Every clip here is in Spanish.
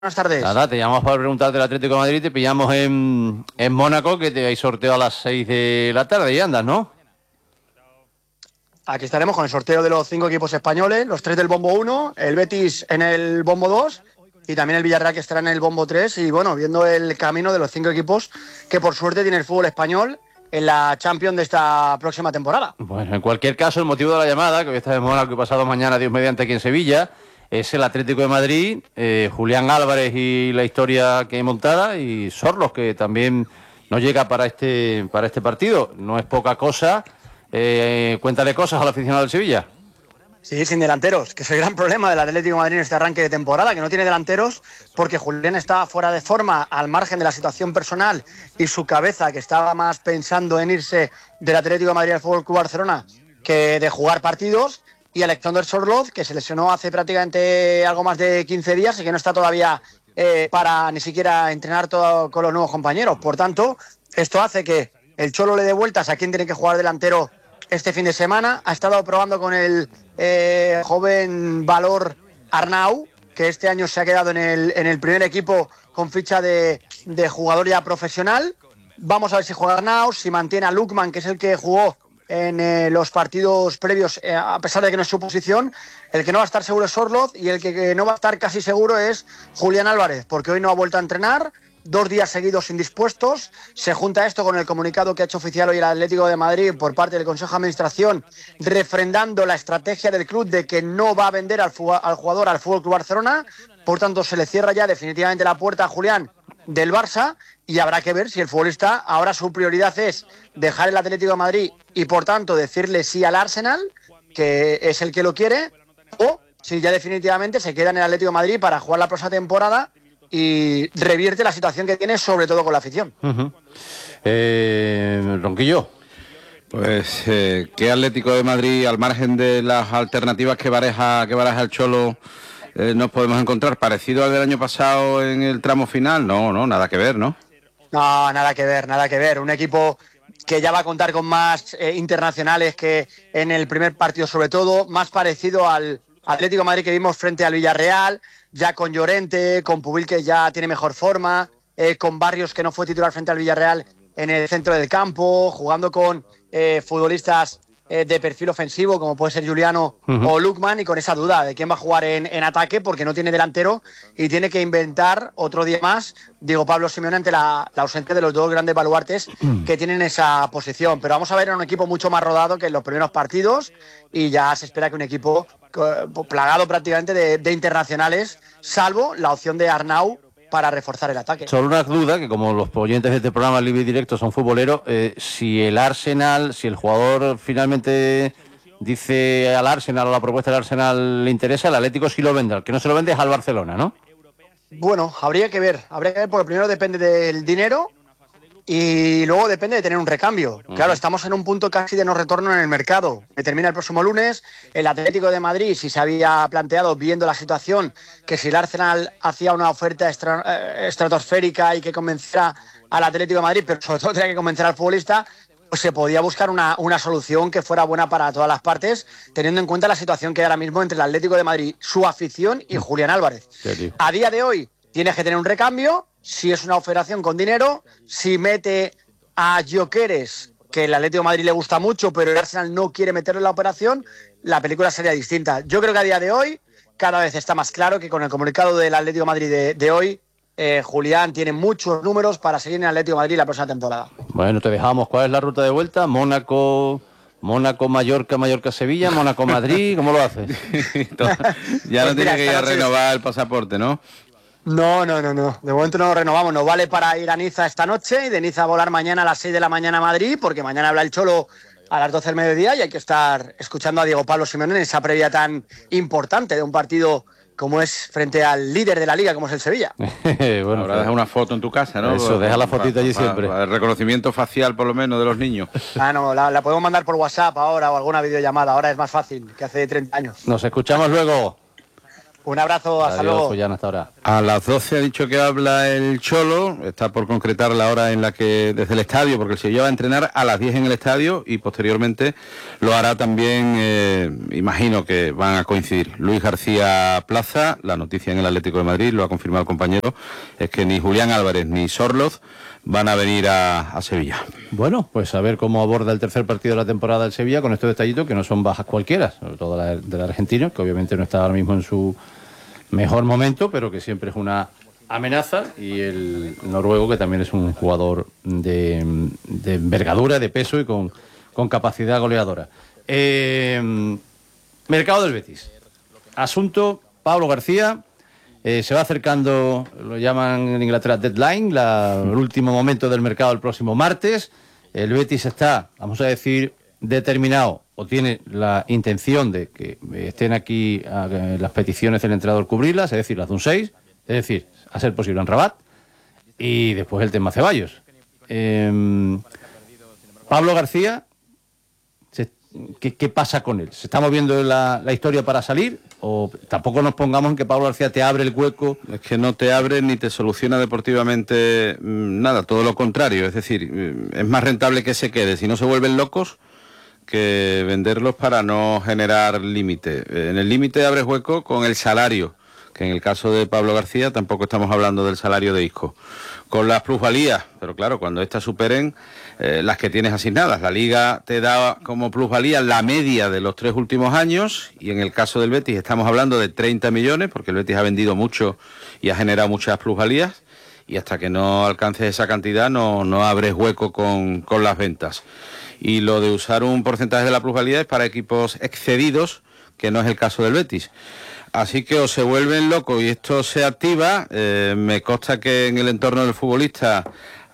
Buenas tardes. Nada, te llamamos para preguntarte del Atlético de Madrid, te pillamos en Mónaco, que te hay sorteo a las 6 de la tarde y andas, ¿no? Aquí estaremos con el sorteo de los 5 equipos españoles, los 3 del bombo 1, el Betis en el bombo 2 y también el Villarreal que estará en el bombo 3 y bueno, viendo el camino de los 5 equipos que por suerte tiene el fútbol español en la Champions de esta próxima temporada. Bueno, en cualquier caso, el motivo de la llamada, que hoy está en Mónaco y pasado mañana, Dios mediante, aquí en Sevilla, es el Atlético de Madrid, Julián Álvarez y la historia que hay montada, y Sorlos, que también no llega para este partido. No es poca cosa. Cuéntale cosas al aficionado del Sevilla. Sí, sin delanteros, que es el gran problema del Atlético de Madrid en este arranque de temporada, que no tiene delanteros porque Julián estaba fuera de forma al margen de la situación personal y su cabeza, que estaba más pensando en irse del Atlético de Madrid al Fútbol Club Barcelona que de jugar partidos, y Alexander Sorloz, que se lesionó hace prácticamente algo más de 15 días y que no está todavía para ni siquiera entrenar todo con los nuevos compañeros. Por tanto, esto hace que el Cholo le dé vueltas a quién tiene que jugar delantero este fin de semana. Ha estado probando con el joven valor Arnau, que este año se ha quedado en el primer equipo con ficha de jugador ya profesional. Vamos a ver si juega Arnau, si mantiene a Lukman, que es el que jugó en los partidos previos, a pesar de que no es su posición. El que no va a estar seguro es Sorloz y el que no va a estar casi seguro es Julián Álvarez, porque hoy no ha vuelto a entrenar, 2 días seguidos indispuestos. Se junta esto con el comunicado que ha hecho oficial hoy el Atlético de Madrid por parte del Consejo de Administración, refrendando la estrategia del club de que no va a vender al jugador al Fútbol Club Barcelona. Por tanto, se le cierra ya definitivamente la puerta a Julián del Barça y habrá que ver si el futbolista ahora su prioridad es dejar el Atlético de Madrid y por tanto decirle sí al Arsenal, que es el que lo quiere, o si ya definitivamente se queda en el Atlético de Madrid para jugar la próxima temporada y revierte la situación que tiene, sobre todo con la afición. Ronquillo. Pues, ¿qué Atlético de Madrid, al margen de las alternativas que baraja el Cholo, nos podemos encontrar? ¿Parecido al del año pasado en el tramo final? No, nada que ver, ¿no? No, nada que ver. Un equipo que ya va a contar con más internacionales que en el primer partido, sobre todo, más parecido al Atlético de Madrid que vimos frente al Villarreal, ya con Llorente, con Pubil, que ya tiene mejor forma, con Barrios, que no fue titular frente al Villarreal en el centro del campo, jugando con futbolistas de perfil ofensivo, como puede ser Juliano o Lukman, y con esa duda de quién va a jugar en ataque, porque no tiene delantero y tiene que inventar otro día más, digo, Pablo Simeone, ante la ausencia de los dos grandes baluartes que tienen esa posición. Pero vamos a ver en un equipo mucho más rodado que en los primeros partidos, y ya se espera que un equipo plagado prácticamente de internacionales, salvo la opción de Arnau para reforzar el ataque. Solo una duda, que como los oyentes de este programa Libre y Directo son futboleros, si el Arsenal, si el jugador finalmente dice al Arsenal o la propuesta del Arsenal le interesa, el Atlético sí lo vende, el que no se lo vende es al Barcelona, ¿no? Bueno, habría que ver, porque primero depende del dinero y luego depende de tener un recambio. Claro, estamos en un punto casi de no retorno en el mercado. Que termina el próximo lunes. El Atlético de Madrid, si se había planteado, viendo la situación, que si el Arsenal hacía una oferta estratosférica y que convenciera al Atlético de Madrid, pero sobre todo tenía que convencer al futbolista, pues se podía buscar una solución que fuera buena para todas las partes, teniendo en cuenta la situación que hay ahora mismo entre el Atlético de Madrid, su afición y Julián Álvarez. Sí. A día de hoy tienes que tener un recambio. Si es una operación con dinero, si mete a Gyökeres, que el Atlético de Madrid le gusta mucho, pero el Arsenal no quiere meterlo en la operación, la película sería distinta. Yo creo que a día de hoy cada vez está más claro que con el comunicado del Atlético de Madrid de hoy, Julián tiene muchos números para seguir en el Atlético de Madrid la próxima temporada. Bueno, te dejamos. ¿Cuál es la ruta de vuelta? Mónaco, Mallorca, Sevilla, Mónaco, Madrid, ¿cómo lo haces? Ya no tiene que ir a noche renovar el pasaporte, ¿no? No. De momento no lo renovamos. Nos vale para ir a Niza esta noche y de Niza a volar mañana a las 6 de la mañana a Madrid, porque mañana habla el Cholo a las 12 del mediodía y hay que estar escuchando a Diego Pablo Simeone en esa previa tan importante de un partido como es frente al líder de la liga, como es el Sevilla. Bueno, ahora deja una foto en tu casa, ¿no? Eso, deja la fotito allí siempre. Para el reconocimiento facial, por lo menos, de los niños. No, la podemos mandar por WhatsApp ahora o alguna videollamada. Ahora es más fácil que hace 30 años. Nos escuchamos luego. Un abrazo, hasta luego. Julián, hasta ahora. A las 12 ha dicho que habla el Cholo, está por concretar la hora en la que desde el estadio, porque el Sevilla va a entrenar a las 10 en el estadio y posteriormente lo hará también, imagino que van a coincidir. Luis García Plaza, la noticia en el Atlético de Madrid, lo ha confirmado el compañero, es que ni Julián Álvarez ni Sorloz van a venir a Sevilla. Bueno, pues a ver cómo aborda el tercer partido de la temporada del Sevilla con estos detallitos que no son bajas cualquiera, sobre todo del argentino, que obviamente no está ahora mismo en su mejor momento, pero que siempre es una amenaza, y el noruego, que también es un jugador de envergadura, de peso y con capacidad goleadora. Mercado del Betis. Asunto Pablo García. Se va acercando, lo llaman en Inglaterra deadline, el último momento del mercado el próximo martes. El Betis está, vamos a decir, determinado, o tiene la intención de que estén aquí las peticiones del entrenador cubrirlas, es decir, las de un 6, es decir, a ser posible en Rabat, y después el tema Ceballos. Pablo García, ¿qué pasa con él? ¿Se está moviendo la historia para salir? O tampoco nos pongamos en que Pablo García te abre el hueco. Es que no te abre ni te soluciona deportivamente nada, todo lo contrario. Es decir, es más rentable que se quede, si no se vuelven locos, que venderlos para no generar límite. En el límite abres hueco con el salario, que en el caso de Pablo García tampoco estamos hablando del salario de Isco. Con las plusvalías, pero claro, cuando estas superen las que tienes asignadas. La Liga te da como plusvalía la media de los 3 últimos años, y en el caso del Betis estamos hablando de 30 millones, porque el Betis ha vendido mucho y ha generado muchas plusvalías, y hasta que no alcances esa cantidad no abres hueco con las ventas. Y lo de usar un porcentaje de la plusvalía es para equipos excedidos, que no es el caso del Betis. Así que o se vuelven locos y esto se activa. Me consta que en el entorno del futbolista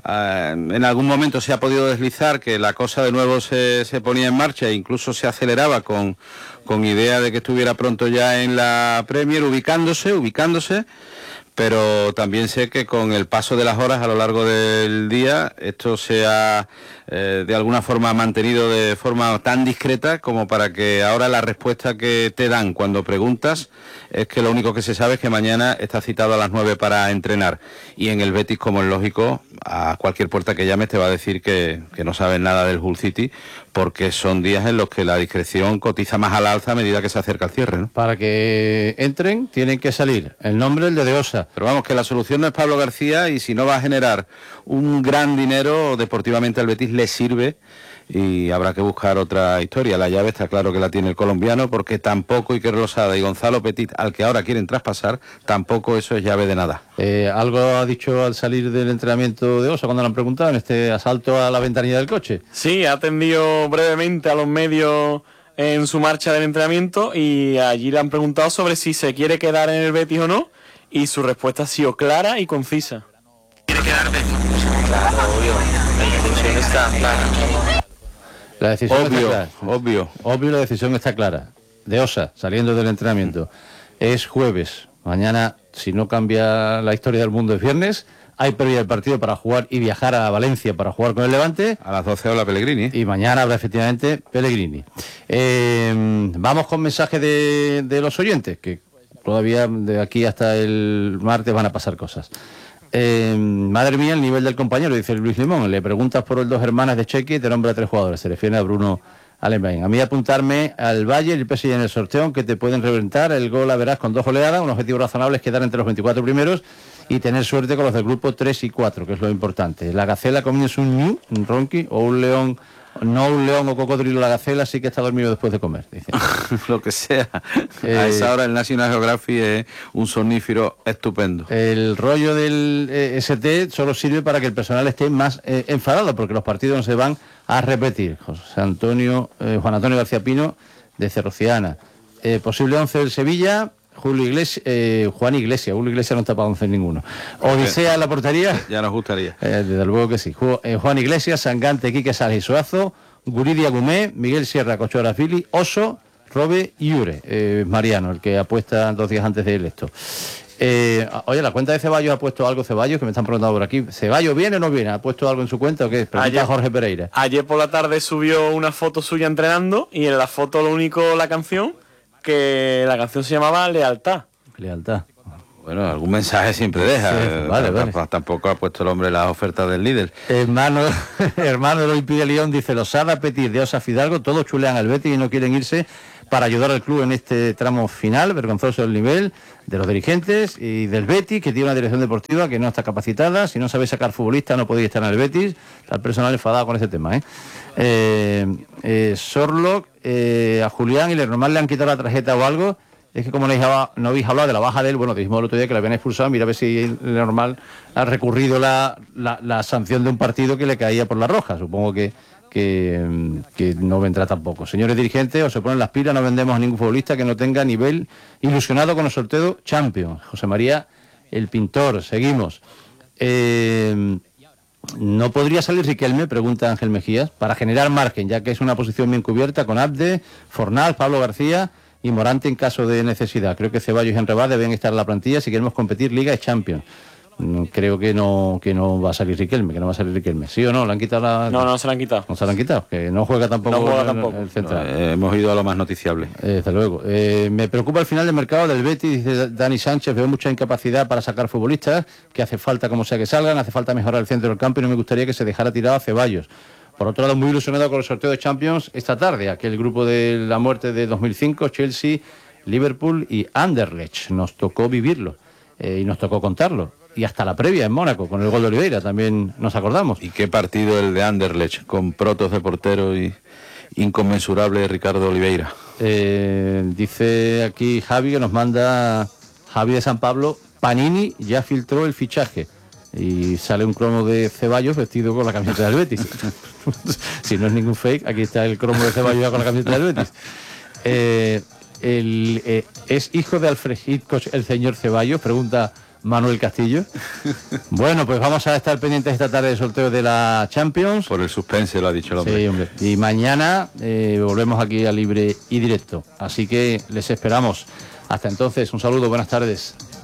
en algún momento se ha podido deslizar que la cosa de nuevo se ponía en marcha e incluso se aceleraba con idea de que estuviera pronto ya en la Premier, ubicándose. Pero también sé que con el paso de las horas a lo largo del día esto se ha de alguna forma mantenido de forma tan discreta como para que ahora la respuesta que te dan cuando preguntas es que lo único que se sabe es que mañana está citado a las 9 para entrenar. Y en el Betis, como es lógico, a cualquier puerta que llames te va a decir que no sabes nada del Hull City, porque son días en los que la discreción cotiza más al alza a medida que se acerca el cierre, ¿no? Para que entren tienen que salir el nombre, el de Osa. Pero vamos, que la solución no es Pablo García, y si no va a generar un gran dinero deportivamente al Betis le sirve, y habrá que buscar otra historia. La llave está claro que la tiene el colombiano, porque tampoco Iker Losada y Gonzalo Petit, al que ahora quieren traspasar, tampoco eso es llave de nada. ¿Algo ha dicho al salir del entrenamiento de Osa cuando le han preguntado en este asalto a la ventanilla del coche? Sí, ha atendido brevemente a los medios en su marcha del entrenamiento, y allí le han preguntado sobre si se quiere quedar en el Betis o no, y su respuesta ha sido clara y concisa. ¿Quiere quedarte? Claro, obvio. La decisión está clara. La decisión Obvio, está clara. obvio. La decisión está clara. De Osa, saliendo del entrenamiento. Es jueves. Mañana, si no cambia la historia del mundo, es viernes. Hay previa del partido para jugar y viajar a Valencia para jugar con el Levante. A las 12 habla Pellegrini. Y mañana habrá efectivamente Pellegrini. Vamos con mensajes de los oyentes, que todavía de aquí hasta el martes van a pasar cosas. Madre mía, el nivel del compañero, dice Luis Limón. Le preguntas por el 2 hermanas de Chequi y te nombra 3 jugadores. Se refiere a Bruno Alemán. A mí apuntarme al Valle y el PSG en el sorteo, que te pueden reventar. El gol a verás con 2 oleadas. Un objetivo razonable es quedar entre los 24 primeros y tener suerte con los del grupo 3 y 4, que es lo importante. La Gacela comienza un ñu, un ronqui o un león. No un león o cocodrilo, la Gacela sí que está dormido después de comer, dice. Lo que sea. A esa hora el National Geographic es un sonífero estupendo. El rollo del ST solo sirve para que el personal esté más enfadado, porque los partidos no se van a repetir. Juan Antonio García Pino, de Cerrociana. Posible 11 del Sevilla. Julio Iglesias, Juan Iglesias. Julio Iglesias no está para 11 ninguno. Odisea en la portería. Ya nos gustaría. Desde luego que sí. Juan Iglesias, Sangante, Quique Salas y Suazo, Guridia Gumé, Miguel Sierra, Cochora Fili, Oso, Robe y Ure. Mariano, el que apuesta 2 días antes del esto. Oye, la cuenta de Ceballos ha puesto algo, Ceballos, que me están preguntando por aquí. ¿Ceballos viene o no viene? ¿Ha puesto algo en su cuenta o qué? Pregunta Jorge Pereira. Ayer por la tarde subió una foto suya entrenando, y en la foto lo único, la canción se llamaba Lealtad. Lealtad. Bueno, algún mensaje siempre deja. Sí, vale. Tampoco ha puesto el hombre las ofertas del líder. Hermano del Olympique de Lyon dice: los Sada, Petit, de Osa, Fidalgo, todos chulean al Betis y no quieren irse para ayudar al club en este tramo final. Vergonzoso el nivel de los dirigentes y del Betis, que tiene una dirección deportiva que no está capacitada. Si no sabéis sacar futbolistas, no podéis estar en el Betis. Está el personal enfadado con ese tema, Sorlock, a Julián y Lenormand le han quitado la tarjeta o algo. Es que como no habéis hablado de la baja de él, bueno, dijimos el otro día que le habían expulsado, mira a ver si Lenormand ha recurrido la sanción de un partido que le caía por la roja. Supongo que no vendrá tampoco. Señores dirigentes, os se ponen las pilas, no vendemos a ningún futbolista que no tenga nivel, ilusionado con el sorteo Champions. José María, el pintor, seguimos. ¿No podría salir Riquelme, pregunta Ángel Mejías, para generar margen, ya que es una posición bien cubierta con Abde, Fornal, Pablo García y Morante en caso de necesidad? Creo que Ceballos y Enrebá deben estar en la plantilla si queremos competir Liga y Champions. Creo que no va a salir Riquelme, ¿sí o no? ¿Le han quitado la...? No se la han quitado. No se la han quitado, que no juega tampoco, el central. Hemos ido a lo más noticiable. Desde luego. Me preocupa el final del mercado del Betis, dice Dani Sánchez. Veo mucha incapacidad para sacar futbolistas, que hace falta como sea que salgan, hace falta mejorar el centro del campo y no me gustaría que se dejara tirado a Ceballos. Por otro lado, muy ilusionado con el sorteo de Champions esta tarde, aquel grupo de la muerte de 2005, Chelsea, Liverpool y Anderlecht. Nos tocó vivirlo y nos tocó contarlo. Y hasta la previa en Mónaco, con el gol de Oliveira, también nos acordamos. ¿Y qué partido el de Anderlecht, con protos de portero y inconmensurable Ricardo Oliveira? Dice aquí Javi, que nos manda Javi de San Pablo, Panini ya filtró el fichaje. Y sale un cromo de Ceballos vestido con la camiseta del Betis. Si no es ningún fake, aquí está el cromo de Ceballos con la camiseta del Betis. ¿Es hijo de Alfred Hitchcock el señor Ceballos? Pregunta Manuel Castillo. Bueno, pues vamos a estar pendientes esta tarde del sorteo de la Champions. Por el suspense, lo ha dicho el hombre. Sí, hombre. Y mañana volvemos aquí a Libre y Directo. Así que les esperamos. Hasta entonces, un saludo, buenas tardes.